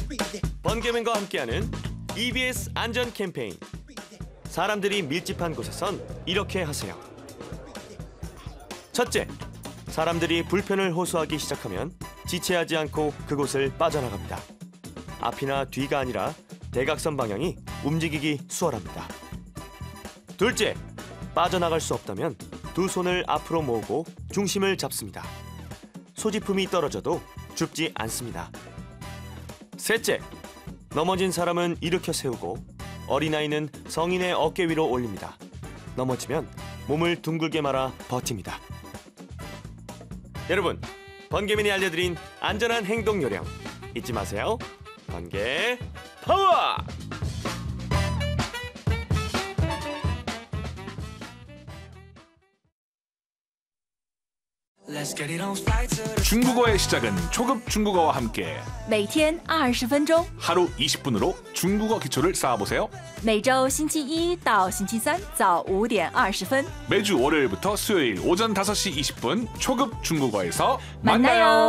번개맨과 함께하는 EBS 안전 캠페인. 사람들이 밀집한 곳에선 이렇게 하세요. 첫째, 사람들이 불편을 호소하기 시작하면 지체하지 않고 그곳을 빠져나갑니다. 앞이나 뒤가 아니라 대각선 방향이 움직이기 수월합니다. 둘째, 빠져나갈 수 없다면 두 손을 앞으로 모으고 중심을 잡습니다. 소지품이 떨어져도 줍지 않습니다. 셋째, 넘어진 사람은 일으켜 세우고 어린아이는 성인의 어깨 위로 올립니다. 넘어지면 몸을 둥글게 말아 버팁니다. 여러분, 번개맨이 알려드린 안전한 행동 요령 잊지 마세요. 번개 파워! 중국어의 시작은 초급 중국어와 함께 每天20分钟， 하루 20분으로 중국어 기초를 쌓아보세요. 每周星期一到星期三早5点20分。 매주 월요일부터 수요일 오전 5시 20분 초급 중국어에서 만나요. 만나요.